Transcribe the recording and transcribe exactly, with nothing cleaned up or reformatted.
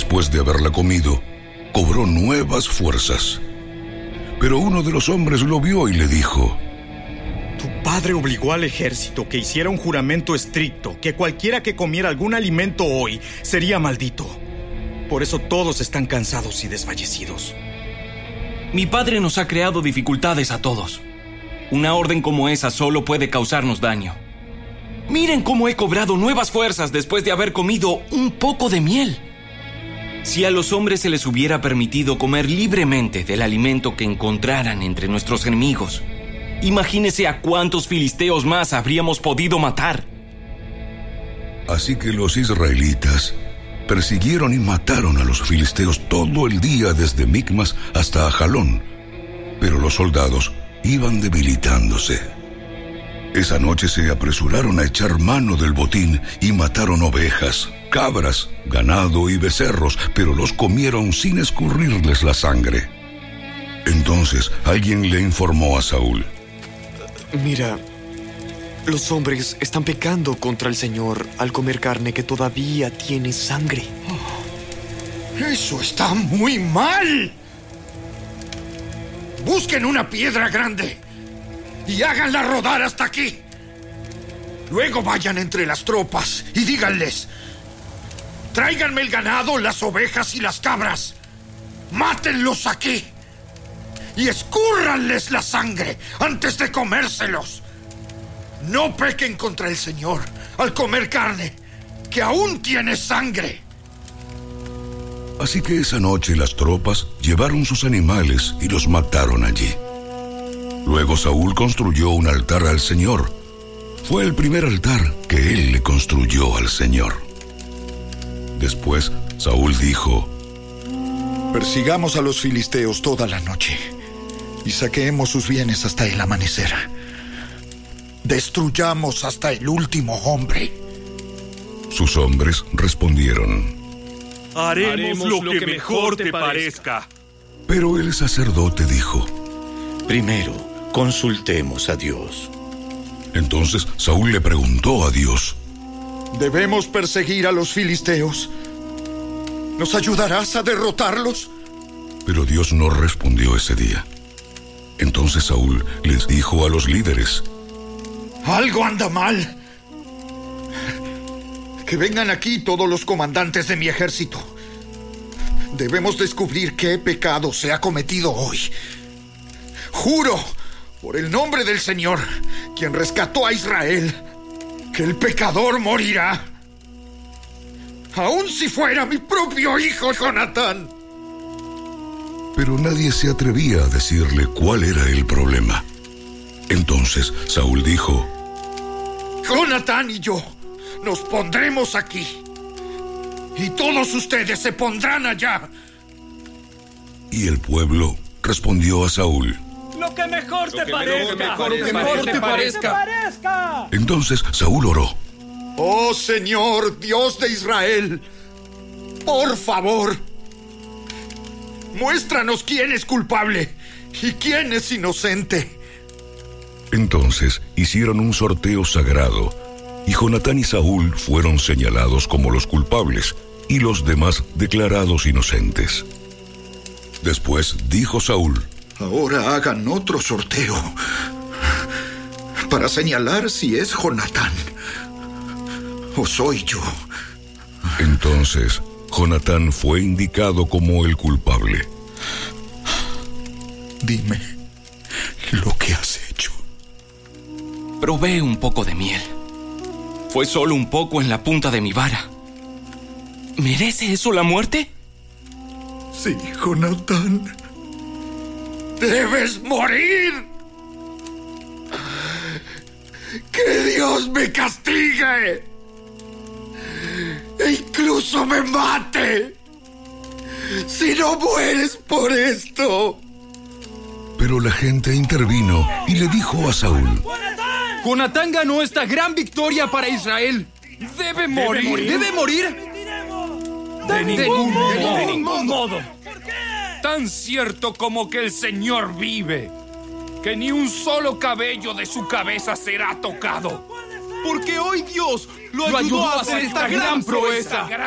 después de haberla comido, cobró nuevas fuerzas. Pero uno de los hombres lo vio y le dijo: Tu padre obligó al ejército que hiciera un juramento estricto, que cualquiera que comiera algún alimento hoy sería maldito. Por eso todos están cansados y desfallecidos. Mi padre nos ha creado dificultades a todos. Una orden como esa solo puede causarnos daño. Miren cómo he cobrado nuevas fuerzas después de haber comido un poco de miel. Si a los hombres se les hubiera permitido comer libremente del alimento que encontraran entre nuestros enemigos, imagínese a cuántos filisteos más habríamos podido matar. Así que los israelitas persiguieron y mataron a los filisteos todo el día desde Micmas hasta Ajalón, pero los soldados iban debilitándose. Esa noche se apresuraron a echar mano del botín y mataron ovejas, cabras, ganado y becerros, pero los comieron sin escurrirles la sangre. Entonces alguien le informó a Saúl: Mira, los hombres están pecando contra el Señor al comer carne que todavía tiene sangre. ¡Eso está muy mal! Busquen una piedra grande y háganla rodar hasta aquí. Luego vayan entre las tropas y díganles: tráiganme el ganado, las ovejas y las cabras. Mátenlos aquí y escúrranles la sangre antes de comérselos. No pequen contra el Señor al comer carne que aún tiene sangre. Así que esa noche las tropas llevaron sus animales y los mataron allí. Luego Saúl construyó un altar al Señor. Fue el primer altar que él le construyó al Señor. Después Saúl dijo: Persigamos a los filisteos toda la noche y saqueemos sus bienes hasta el amanecer. Destruyamos hasta el último hombre. Sus hombres respondieron: Haremos, Haremos lo, lo que, que mejor te parezca. Pero el sacerdote dijo: Primero, consultemos a Dios. Entonces Saúl le preguntó a Dios: ¿Debemos perseguir a los filisteos? ¿Nos ayudarás a derrotarlos? Pero Dios no respondió ese día. Entonces Saúl les dijo a los líderes: Algo anda mal. Que vengan aquí todos los comandantes de mi ejército. Debemos descubrir qué pecado se ha cometido hoy. Juro, por el nombre del Señor, quien rescató a Israel, que el pecador morirá. Aun si fuera mi propio hijo Jonatán. Pero nadie se atrevía a decirle cuál era el problema. Entonces Saúl dijo: Jonatán y yo nos pondremos aquí, y todos ustedes se pondrán allá. Y el pueblo respondió a Saúl: Lo que mejor te parezca. Lo que mejor te parezca. Entonces Saúl oró: Oh Señor, Dios de Israel, por favor, muéstranos quién es culpable y quién es inocente. Entonces hicieron un sorteo sagrado, y Jonatán y Saúl fueron señalados como los culpables, y los demás declarados inocentes. Después dijo Saúl: Ahora hagan otro sorteo para señalar si es Jonatán o soy yo. Entonces Jonatán fue indicado como el culpable. Dime lo que has hecho. Probé un poco de miel. Fue solo un poco en la punta de mi vara. ¿Merece eso la muerte? Sí, Jonatán. ¡Debes morir! ¡Que Dios me castigue! ¡E incluso me mate! ¡Si no mueres por esto! Pero la gente intervino y le dijo a Saúl: Jonatán ganó esta gran victoria para Israel. Debe morir. ¿Debe morir? ¿Debe morir? De, de ningún modo. De De ningún modo. Tan cierto como que el Señor vive, que ni un solo cabello de su cabeza será tocado. Porque hoy Dios lo ayudó, lo ayudó a hacer esta gran proeza.